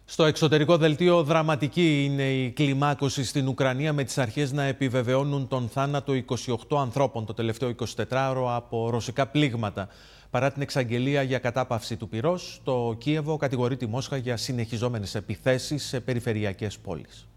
Στο εξωτερικό δελτίο δραματική είναι η κλιμάκωση στην Ουκρανία, με τις αρχές να επιβεβαιώνουν τον θάνατο 28 ανθρώπων το τελευταίο 24ωρο από ρωσικά πλήγματα. Παρά την εξαγγελία για κατάπαυση του πυρός, το Κίεβο κατηγορεί τη Μόσχα για συνεχιζόμενες επιθέσεις σε περιφερειακές πόλεις.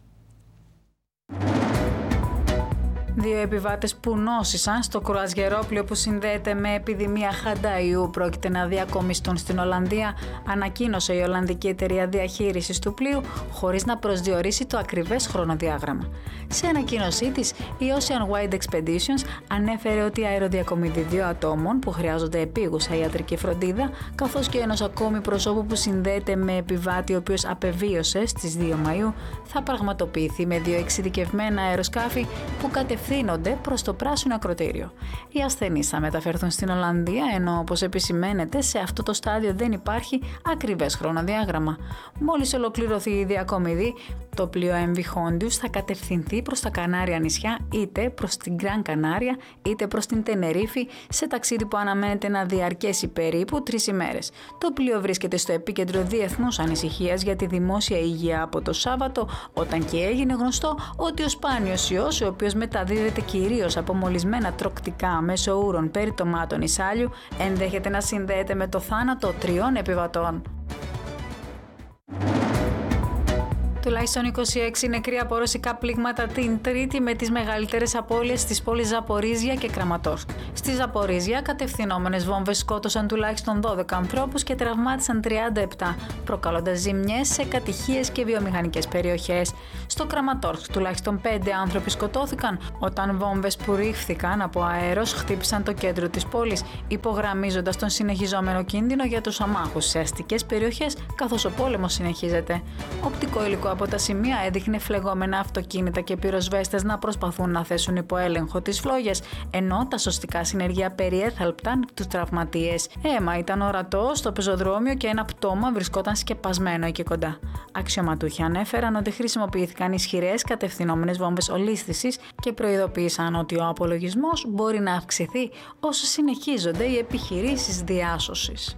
Δύο επιβάτες που νόσησαν στο κρουαζιερόπλοιο που συνδέεται με επιδημία χανταϊού πρόκειται να διακομιστούν στην Ολλανδία, ανακοίνωσε η Ολλανδική Εταιρεία Διαχείρισης του Πλοίου, χωρίς να προσδιορίσει το ακριβές χρονοδιάγραμμα. Σε ανακοίνωσή της, η Ocean Wide Expeditions ανέφερε ότι αεροδιακομιδεί δύο ατόμων που χρειάζονται επίγουσα ιατρική φροντίδα, καθώς και ενός ακόμη προσώπου που συνδέεται με επιβάτη ο οποίος απεβίωσε στις 2 Μαΐου, θα πραγματοποιηθεί με δύο εξειδικευμένα αεροσκάφη που κατευθύνονται προς το πράσινο ακρωτήριο. Οι ασθενείς θα μεταφερθούν στην Ολλανδία, ενώ όπως επισημαίνεται σε αυτό το στάδιο δεν υπάρχει ακριβές χρονοδιάγραμμα. Μόλις ολοκληρωθεί η διακομιδή, το πλοίο MV Hondius θα κατευθυνθεί προς τα Κανάρια νησιά, είτε προς την Γκραν Κανάρια, είτε προς την Τενερίφη, σε ταξίδι που αναμένεται να διαρκέσει περίπου 3 ημέρες. Το πλοίο βρίσκεται στο επίκεντρο διεθνούς ανησυχίας για τη δημόσια υγεία από το Σάββατο, όταν και έγινε γνωστό ότι ο σπάνιος ιός, ο οποίος μεταδίδεται κυρίως από μολυσμένα τροκτικά μέσω ούρων περιτομάτων ισάλιου, ενδέχεται να συνδέεται με το θάνατο 3 επιβατών. Τουλάχιστον 26 νεκροί από ρωσικά πλήγματα την Τρίτη, με τις μεγαλύτερες απώλειες στις πόλεις Ζαπορίζια και Κραματόρσκ. Στη Ζαπορίζια, κατευθυνόμενες βόμβες σκότωσαν τουλάχιστον 12 ανθρώπους και τραυμάτισαν 37, προκαλώντας ζημιές σε κατοικίες και βιομηχανικές περιοχές. Στο Κραματόρσκ, τουλάχιστον 5 άνθρωποι σκοτώθηκαν όταν βόμβες που ρίχθηκαν από αέρος χτύπησαν το κέντρο της πόλης, υπογραμμίζοντας τον συνεχιζόμενο κίνδυνο για τους αμάχους σε αστικές περιοχές, καθώς ο πόλεμος συνεχίζεται. Οπτικό υλικό από τα σημεία έδειχνε φλεγόμενα αυτοκίνητα και πυροσβέστες να προσπαθούν να θέσουν υπό έλεγχο τις φλόγες, ενώ τα σωστικά συνεργεία περιέθαλπταν τους τραυματίες. Αίμα ήταν ορατό στο πεζοδρόμιο και ένα πτώμα βρισκόταν σκεπασμένο εκεί κοντά. Αξιωματούχοι ανέφεραν ότι χρησιμοποιήθηκαν ισχυρές κατευθυνόμενες βόμβες ολίσθησης και προειδοποίησαν ότι ο απολογισμός μπορεί να αυξηθεί όσο συνεχίζονται οι επιχειρήσεις διάσωσης.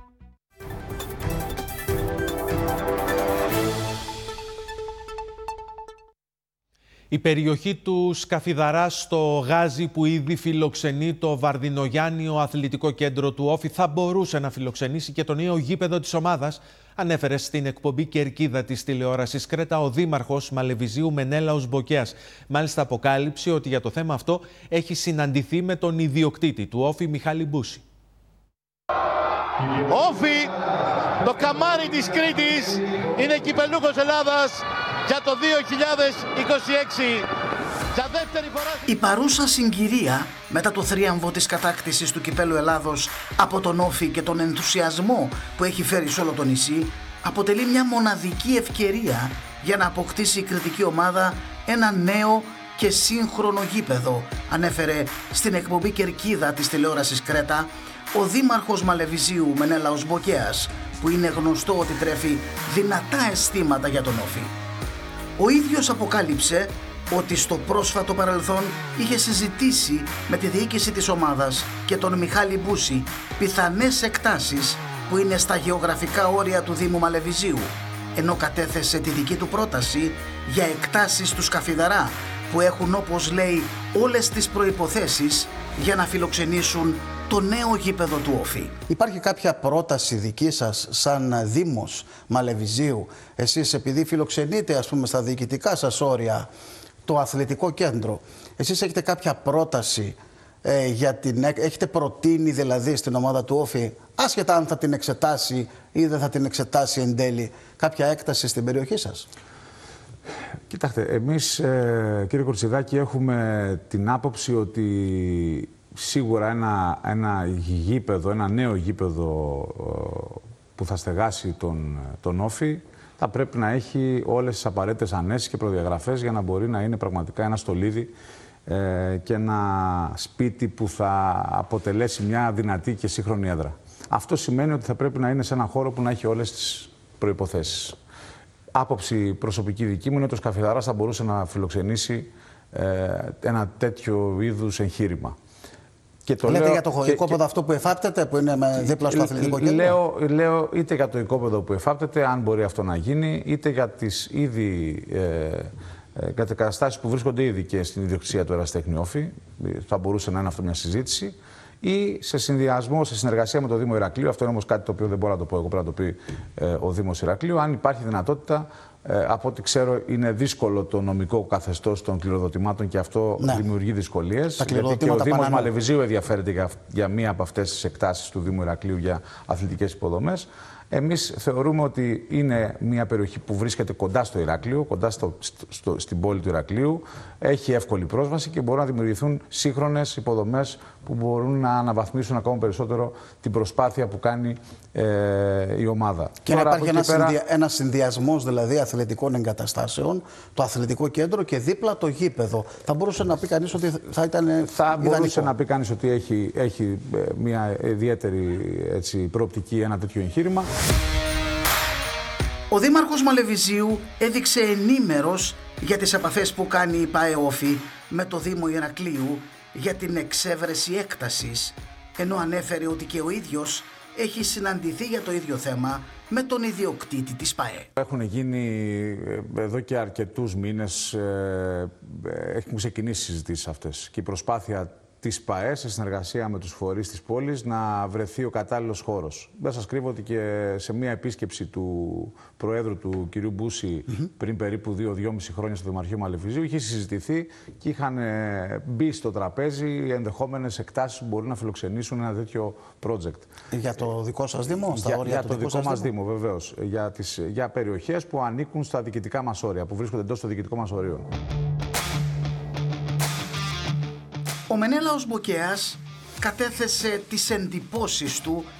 Η περιοχή του Σκαφιδαρά στο Γάζι, που ήδη φιλοξενεί το Βαρδινογιάννιο Αθλητικό Κέντρο του Όφη, θα μπορούσε να φιλοξενήσει και το νέο γήπεδο της ομάδας, ανέφερε στην εκπομπή Κερκίδα της τηλεόρασης Κρέτα ο δήμαρχος Μαλεβιζίου Μενέλαος Μποκέας. Μάλιστα αποκάλυψε ότι για το θέμα αυτό έχει συναντηθεί με τον ιδιοκτήτη του Όφη, Μιχάλη Μπούση. Όφη, το καμάρι της Κρήτης, είναι κυπελούχος Ελλάδας για το 2026. Για δεύτερη φορά... Η παρούσα συγκυρία μετά το θρίαμβο της κατάκτησης του κυπέλου Ελλάδος από τον Όφη και τον ενθουσιασμό που έχει φέρει σε όλο το νησί, αποτελεί μια μοναδική ευκαιρία για να αποκτήσει η κρητική ομάδα ένα νέο και σύγχρονο γήπεδο, ανέφερε στην εκπομπή Κερκίδα της τηλεόρασης Κρέτα ο δήμαρχος Μαλεβιζίου Μενέλαος Μποκέας, που είναι γνωστό ότι τρέφει δυνατά αισθήματα για τον Όφη. Ο ίδιος αποκάλυψε ότι στο πρόσφατο παρελθόν είχε συζητήσει με τη διοίκηση της ομάδας και τον Μιχάλη Μπούση πιθανές εκτάσεις που είναι στα γεωγραφικά όρια του Δήμου Μαλεβιζίου, ενώ κατέθεσε τη δική του πρόταση για εκτάσεις του Σκαφιδαρά που έχουν, όπως λέει, όλες τις προϋποθέσεις για να φιλοξενήσουν το νέο γήπεδο του Όφη. Υπάρχει κάποια πρόταση δική σας σαν Δήμος Μαλεβιζίου, εσείς επειδή φιλοξενείτε ας πούμε στα διοικητικά σας όρια το αθλητικό κέντρο, εσείς έχετε κάποια πρόταση έχετε προτείνει δηλαδή στην ομάδα του Όφη, άσχετα αν θα την εξετάσει ή δεν θα την εξετάσει εν τέλει, κάποια έκταση στην περιοχή σας? Κοιτάξτε, εμείς κύριε Κορτσιδάκη έχουμε την άποψη ότι σίγουρα ένα γήπεδο, ένα νέο γήπεδο που θα στεγάσει τον Όφη θα πρέπει να έχει όλες τις απαραίτητες ανέσεις και προδιαγραφές για να μπορεί να είναι πραγματικά ένα στολίδι και ένα σπίτι που θα αποτελέσει μια δυνατή και σύγχρονη έδρα. Αυτό σημαίνει ότι θα πρέπει να είναι σε ένα χώρο που να έχει όλες τις προϋποθέσεις. Άποψη προσωπική δική μου είναι ότι ο Σκαφιδαράς θα μπορούσε να φιλοξενήσει ένα τέτοιο είδους εγχείρημα. Και το λέτε λέω, για το οικόπεδο αυτό που εφάπτεται, που είναι δίπλα στο αθλητικό κέντρο. Λέω είτε για το οικόπεδο που εφάπτεται, αν μπορεί αυτό να γίνει, είτε για τις ήδη καταστάσεις που βρίσκονται ήδη και στην ιδιοκτησία του Ερασιτέχνη Όφη. Θα μπορούσε να είναι αυτό μια συζήτηση. Ή σε συνδυασμό, σε συνεργασία με το Δήμο Ηρακλείου. Αυτό είναι όμως κάτι το οποίο δεν μπορώ να το πω εγώ, πρέπει να το πει ο Δήμος Ηρακλείου. Αν υπάρχει δυνατότητα, από ό,τι ξέρω, είναι δύσκολο το νομικό καθεστώς των κληροδοτημάτων και αυτό δημιουργεί δυσκολίες. Γιατί και ο Δήμος Μαλεβιζίου ενδιαφέρεται για μία από αυτές τις εκτάσεις του Δήμου Ηρακλείου για αθλητικές υποδομές. Εμείς θεωρούμε ότι είναι μια περιοχή που βρίσκεται κοντά στο Ηράκλειο, κοντά στην πόλη του Ηρακλείου, έχει εύκολη πρόσβαση και μπορούν να δημιουργηθούν σύγχρονες υποδομές που μπορούν να αναβαθμίσουν ακόμα περισσότερο την προσπάθεια που κάνει η ομάδα. Και να υπάρχει ένας συνδυασμός δηλαδή αθλητικών εγκαταστάσεων, το αθλητικό κέντρο και δίπλα το γήπεδο. Θα μπορούσε να πει κανείς ότι θα ήταν μπορούσε να πει κανείς ότι έχει μια ιδιαίτερη προοπτική ένα τέτοιο εγχείρημα. Ο Δήμαρχος Μαλεβιζίου έδειξε ενήμερος για τις επαφές που κάνει η ΠΑΕ Όφη με το Δήμο Ηρακλείου για την εξέβρεση έκτασης, ενώ ανέφερε ότι και ο ίδιος έχει συναντηθεί για το ίδιο θέμα με τον ιδιοκτήτη της ΠΑΕ. Έχουν γίνει εδώ και αρκετούς μήνες, έχουν ξεκινήσει συζητήσεις αυτές και η προσπάθεια της ΠΑΕ σε συνεργασία με τους φορείς της πόλης να βρεθεί ο κατάλληλος χώρος. Δεν σας κρύβω ότι και σε μια επίσκεψη του Προέδρου του κ. Μπούση πριν περίπου 2-2,5 χρόνια στο Δημαρχείο Μαλεβιζίου είχε συζητηθεί και είχαν μπει στο τραπέζι ενδεχόμενες εκτάσεις που μπορούν να φιλοξενήσουν ένα τέτοιο project. Για το δικό σας Δήμο, στα όρια για του το δικό μας Δήμο, βεβαίως. Για περιοχές που ανήκουν στα διοικητικά μας όρια, που βρίσκονται εντός των διοικητικών μας ορίων. Ο Μενέλαος Μποκέας κατέθεσε τις εντυπώσεις του